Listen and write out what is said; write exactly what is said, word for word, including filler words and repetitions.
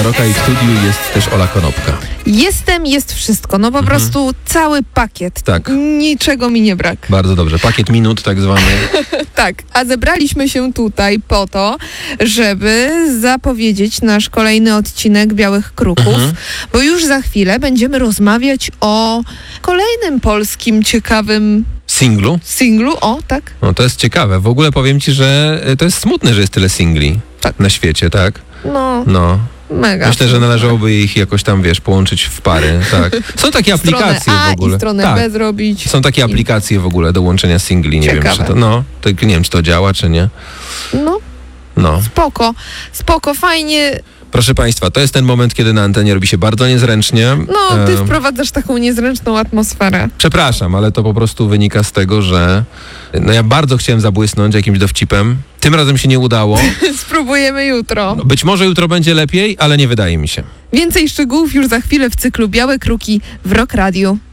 Agnieszka Roka i w studiu jest też Ola Konopka. Jestem, jest wszystko. No po Mhm. prostu cały pakiet. Tak. Niczego mi nie brak. Bardzo dobrze. Pakiet minut tak zwany. Tak, a zebraliśmy się tutaj po to, żeby zapowiedzieć nasz kolejny odcinek Białych Kruków, Mhm. bo już za chwilę będziemy rozmawiać o kolejnym polskim ciekawym Singlu. singlu. O, tak? No to jest ciekawe. W ogóle powiem ci, że to jest smutne, że jest tyle singli Tak. na świecie, tak? No, No. mega. Myślę, że należałoby ich jakoś tam, wiesz, połączyć w pary, tak. Są takie aplikacje stronę A w ogóle. i stronę tak. B zrobić. Są takie aplikacje w ogóle do łączenia singli, nie Ciekawe. wiem, czy to, no, to, nie wiem, czy to działa, czy nie. No, No. spoko, spoko, fajnie. Proszę Państwa, to jest ten moment, kiedy na antenie robi się bardzo niezręcznie. No, ty E, wprowadzasz taką niezręczną atmosferę. Przepraszam, ale to po prostu wynika z tego, że no ja bardzo chciałem zabłysnąć jakimś dowcipem. Tym razem się nie udało. Spróbujemy jutro. Być może jutro będzie lepiej, ale nie wydaje mi się. Więcej szczegółów już za chwilę w cyklu Białe Kruki w Rock Radio.